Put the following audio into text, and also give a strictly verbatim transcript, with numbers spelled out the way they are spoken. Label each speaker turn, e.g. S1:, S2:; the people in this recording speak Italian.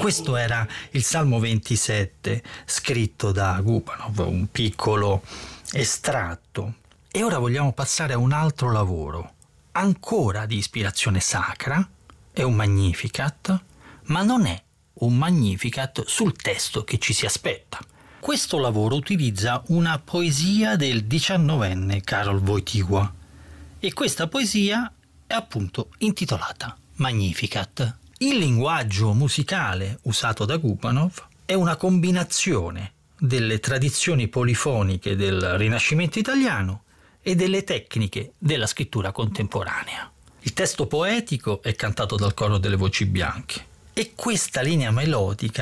S1: Questo era il Salmo ventisette, scritto da Gubanov, un piccolo estratto. E ora vogliamo passare a un altro lavoro, ancora di ispirazione sacra, è un Magnificat, ma non è un Magnificat sul testo che ci si aspetta. Questo lavoro utilizza una poesia del diciannovenne Karol Wojtyła e questa poesia è appunto intitolata Magnificat. Il linguaggio musicale usato da Gubanov è una combinazione delle tradizioni polifoniche del Rinascimento italiano e delle tecniche della scrittura contemporanea. Il testo poetico è cantato dal coro delle voci bianche e questa linea melodica